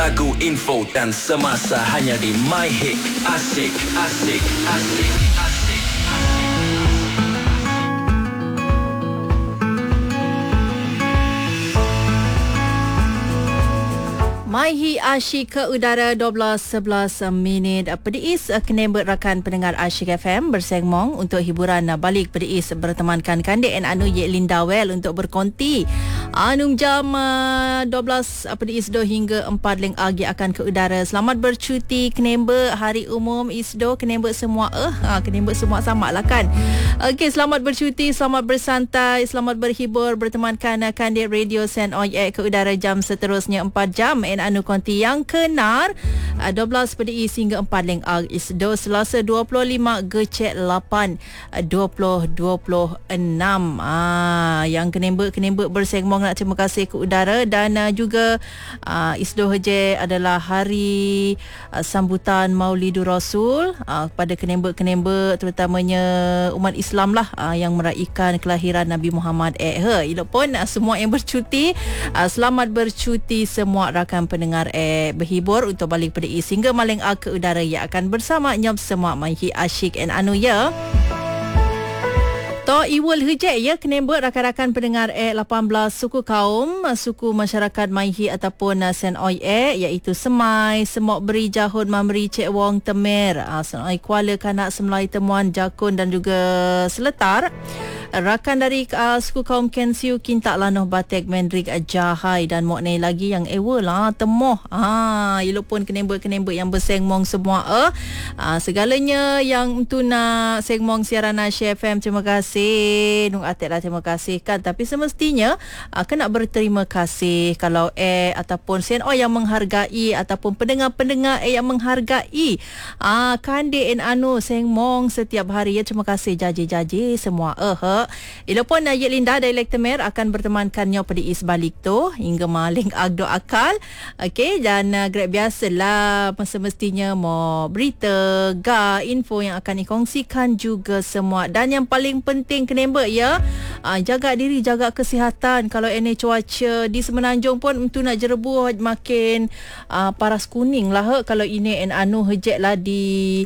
lagu, info dan semasa hanya di My Hit. Asik, asik, asik, asik. Maihi Asyik ke udara 12:11 minit. Pediis kenembet rakan pendengar Asyik FM bersengmong untuk hiburan balik pediis bertemankan Kandik and Anu Yek Linda Well untuk berkonti. Anum jam 12 pediis do hingga 4 leng agi akan ke udara. Selamat bercuti kenembet hari umum isdo kenembet semua kenembet semua sama lah kan. Okey, selamat bercuti, selamat bersantai, selamat berhibur bertemankan Kandik Radio Sen Oyek ke udara jam seterusnya 4 jam. Anu konti yang kenar 12 PDI hingga 4 leng ag isdo Selasa 25 Gecek 8 2026. Yang kenembek bersengmong nak terima kasih ke udara dan juga isdo heje adalah hari sambutan Maulidur Rasul pada kenembek terutamanya umat Islam lah yang meraihkan kelahiran Nabi Muhammad. Elok pun semua yang bercuti, selamat bercuti semua rakan pendengar berhibur untuk balik pada hingga maling ke udara yang akan bersama nyop semua Maihi Asyik and Anu ya. To iwul hejek ya kenembet rakan-rakan pendengar 18 suku kaum, suku masyarakat Maihi ataupun Sen Oi iaitu Semai, Semok Beri, Jahun, Mamri, Cek Wong, Temer, Sen Oi Kuala, Kanak, Semlai, Temuan, Jakun dan juga Seletar. Rakan dari suku kaum Kensiu, Kintak, Lanoh, Batek, Mendrik, Jahai dan Moknei lagi yang lah temoh. Elok pun kenembet yang bersengmong semua. Segalanya yang tu nak sengmong siaran Asyik FM, terima kasih. Nung atek lah terima kasih kan. Tapi semestinya kena berterima kasih kalau ataupun Sen yang menghargai ataupun pendengar-pendengar yang menghargai Kandik and Anu sengmong setiap hari ya. Terima kasih jaji-jaji semua. Elok pun Yek Linda dari Lektemer akan bertemankannya pada balik tu hingga maling agdo akal. Okey, dan grab biasalah semestinya mau berita, info yang akan dikongsikan juga semua. Dan yang paling penting kenembek ya, jaga diri, jaga kesihatan. Kalau ini cuaca di Semenanjung pun untuk nak jerebu makin paras kuning lah. Kalau ini Anu hejek lah di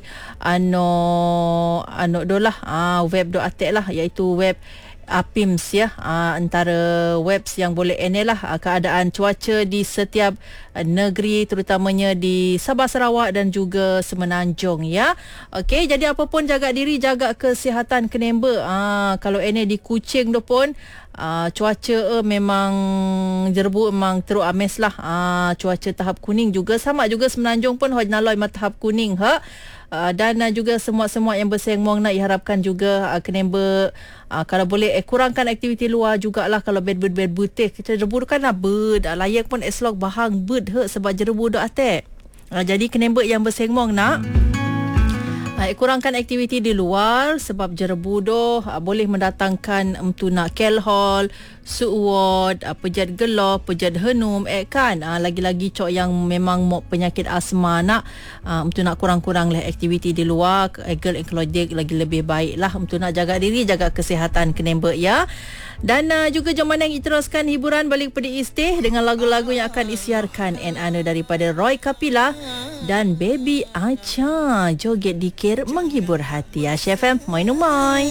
dolah web do atek lah, iaitu web APIMS ya, antara webs yang boleh lah keadaan cuaca di setiap negeri terutamanya di Sabah, Sarawak dan juga Semenanjung ya. Okey, jadi apa pun jaga diri, jaga kesihatan kenembek. Kalau di Kuching tu pun cuaca memang jerbu memang teruk ames lah. Cuaca tahap kuning juga, sama juga Semenanjung pun hoj naloi tahap kuning dan juga semua yang bersengmong nak diharapkan juga kenembek kalau boleh kurangkan aktiviti luar jugalah. Kalau bed kita jerebu kan layak pun eslog bahang bed sebab jerebu dak atek. Jadi kenembek yang bersengmong nak kurangkan aktiviti di luar sebab jerebu doh boleh mendatangkan nak kelhol, suwod, pejat geloh, pejat henum kan. Lagi-lagi cok yang memang mau penyakit asma nak nak kurang-kurang lah aktiviti di luar, egel ekolodik lagi lebih baik lah untuk nak jaga diri, jaga kesihatan kenembek ya. Dan juga jom mana yang diteruskan hiburan balik pada istih dengan lagu-lagu yang akan disiarkan Anu daripada Roy Kapila dan Baby Acha. Joget dikir menghibur hati. Asyik FM, mai.